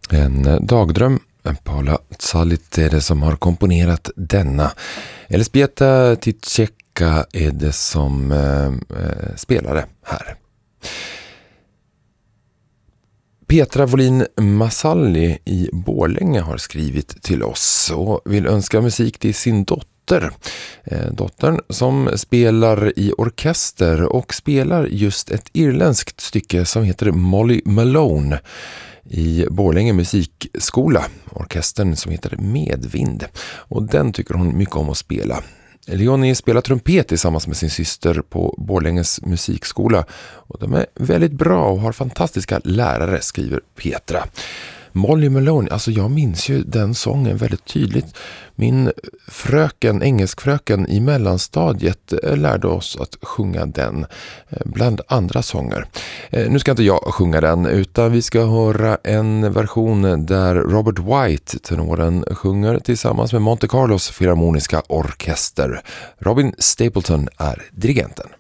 En dagdröm. Paula Tsalit är det som har komponerat denna. Elżbieta Titscheka är det som spelade här. Petra Wåhlin Masalli i Borlänge har skrivit till oss och vill önska musik till sin dotter. Dottern som spelar i orkester och spelar just ett irländskt stycke som heter Molly Malone i Borlänge musikskola. Orkestern som heter Medvind. Och den tycker hon mycket om att spela. Leonie spelar trumpet tillsammans med sin syster på Borlänges musikskola. Och de är väldigt bra och har fantastiska lärare, skriver Petra. Molly Malone, alltså jag minns ju den sången väldigt tydligt. Min engelskfröken i mellanstadiet lärde oss att sjunga den bland andra sånger. Nu ska inte jag sjunga den utan vi ska höra en version där Robert White, tenoren, sjunger tillsammans med Monte Carlos Filharmoniska orkester. Robin Stapleton är dirigenten.